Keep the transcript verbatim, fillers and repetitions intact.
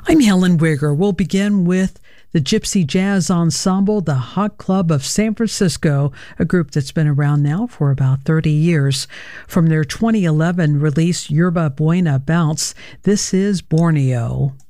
I'm Helen Wigger. We'll begin with the Gypsy Jazz Ensemble, the Hot Club of San Francisco, a group that's been around now for about thirty years. From their twenty eleven release, Yerba Buena Bounce, this is Borneo.